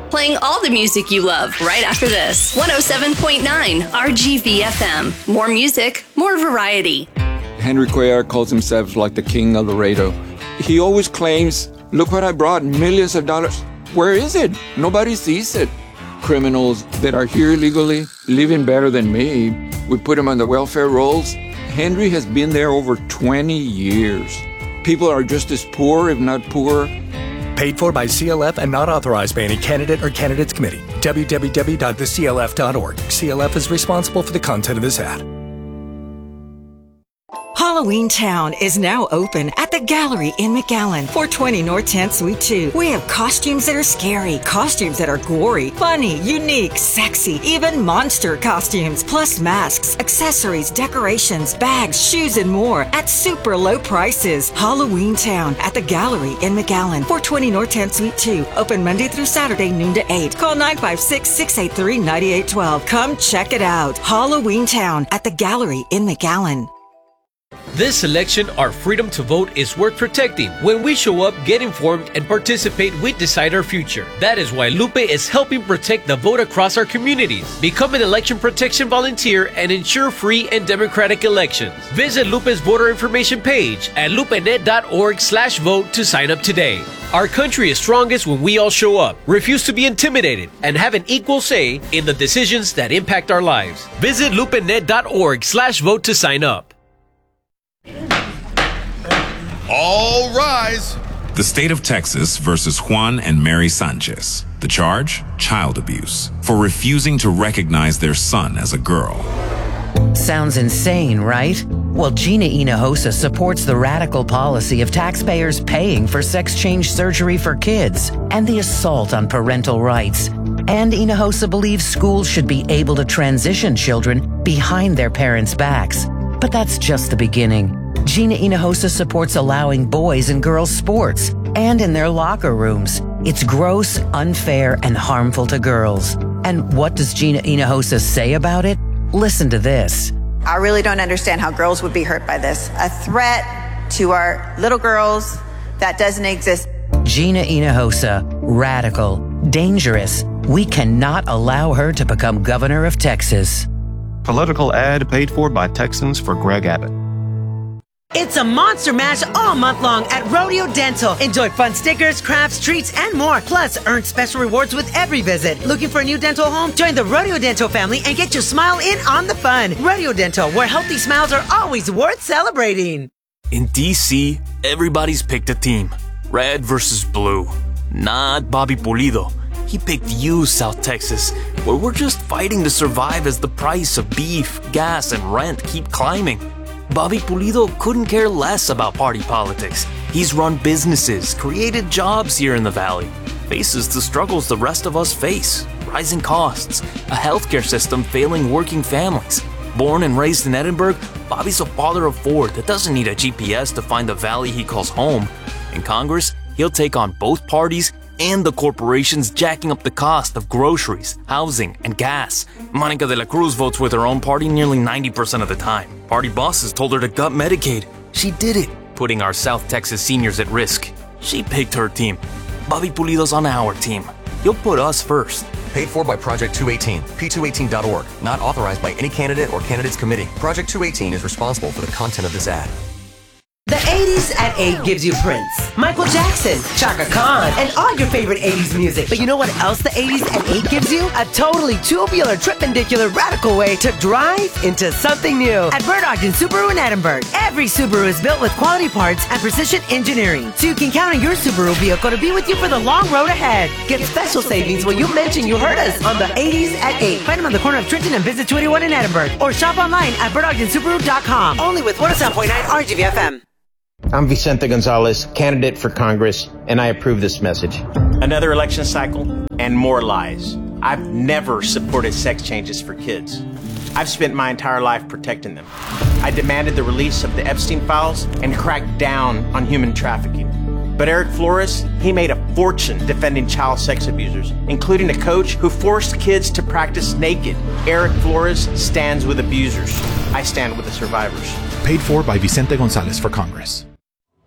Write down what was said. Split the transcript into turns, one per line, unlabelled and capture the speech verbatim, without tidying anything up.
Playing all the music you love right after this. one oh seven point nine R G V F M. More music, more variety.
Henry Cuellar calls himself like the king of Laredo. He always claims, look what I brought, millions of dollars. Where is it? Nobody sees it. Criminals that are here illegally, living better than me. We put them on the welfare rolls. Henry has been there over twenty years. People are just as poor, if not poorer.
Paid for by C L F and not authorized by any candidate or candidates committee. w w w dot the c l f dot org. C L F is responsible for the content of this ad.
Halloween Town is now open at the Gallery in McAllen, four twenty North tenth Suite two. We have costumes that are scary, costumes that are gory, funny, unique, sexy, even monster costumes, plus masks, accessories, decorations, bags, shoes, and more at super low prices. Halloween Town at the Gallery in McAllen, four twenty North tenth Suite two. Open Monday through Saturday, noon to eight. Call nine five six, six eight three, nine eight one two. Come check it out. Halloween Town at the Gallery in McAllen.
This election, our freedom to vote is worth protecting. When we show up, get informed, and participate, we decide our future. That is why Lupe is helping protect the vote across our communities. Become an election protection volunteer and ensure free and democratic elections. Visit Lupe's voter information page at lupenet dot org slash vote to sign up today. Our country is strongest when we all show up, refuse to be intimidated, and have an equal say in the decisions that impact our lives. Visit lupenet dot org slash vote to sign up.
All rise.
The state of Texas versus Juan and Mary Sanchez. The charge? Child abuse. For refusing to recognize their son as a girl.
Sounds insane, right? Well, Gina Hinojosa supports the radical policy of taxpayers paying for sex change surgery for kids and the assault on parental rights. And Hinojosa believes schools should be able to transition children behind their parents' backs. But that's just the beginning. Gina Hinojosa supports allowing boys and girls sports and in their locker rooms. It's gross, unfair, and harmful to girls. And what does Gina Hinojosa say about it? Listen to this.
I really don't understand how girls would be hurt by this. A threat to our little girls that doesn't exist.
Gina Hinojosa, radical, dangerous. We cannot allow her to become governor of Texas.
Political ad paid for by Texans for Greg Abbott.
It's a monster mash all month long at Rodeo Dental. Enjoy fun stickers, crafts, treats, and more. Plus, earn special rewards with every visit. Looking for a new dental home? Join the Rodeo Dental family and get your smile in on the fun. Rodeo Dental, where healthy smiles are always worth celebrating.
In D C, everybody's picked a team. Red versus blue. Not Bobby Pulido. He picked you, South Texas, where we're just fighting to survive as the price of beef, gas, and rent keep climbing. Bobby Pulido couldn't care less about party politics. He's run businesses, created jobs here in the Valley, faces the struggles the rest of us face, rising costs, a healthcare system failing working families. Born and raised in Edinburgh, Bobby's a father of four that doesn't need a G P S to find the valley he calls home. In Congress, he'll take on both parties and the corporations jacking up the cost of groceries, housing, and gas. Monica de la Cruz votes with her own party nearly ninety percent of the time. Party bosses told her to gut Medicaid. She did it, putting our South Texas seniors at risk. She picked her team. Bobby Pulido's on our team. He'll put us first.
Paid for by Project two eighteen, P two eighteen dot org. Not authorized by any candidate or candidates committee. Project two eighteen is responsible for the content of this ad.
The eighties at eight gives you Prince, Michael Jackson, Chaka Khan, and all your favorite eighties music. But you know what else the eighties at eight gives you? A totally tubular, tripendicular, radical way to drive into something new. At Bird Ogden Subaru in Edinburgh, every Subaru is built with quality parts and precision engineering, so you can count on your Subaru vehicle to be with you for the long road ahead. Get special savings when you mention you heard us on the eighties at eight. Find them on the corner of Trenton and Visit twenty-one in Edinburgh, or shop online at bird ogden subaru dot com. Only with one oh seven point nine R G V F M.
I'm Vicente Gonzalez, candidate for Congress, and I approve this message.
Another election cycle and more lies. I've never supported sex changes for kids. I've spent my entire life protecting them. I demanded the release of the Epstein files and cracked down on human trafficking. But Eric Flores, he made a fortune defending child sex abusers, including a coach who forced kids to practice naked. Eric Flores stands with abusers. I stand with the survivors.
Paid for by Vicente Gonzalez for Congress.